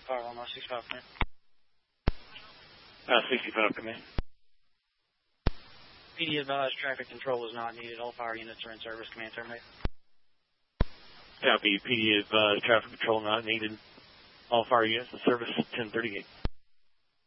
Fire 165, command. 65, command. PD advised traffic control is not needed. All fire units are in service. Command terminate. Copy. PD advised traffic control not needed. All fire units in service. 1038.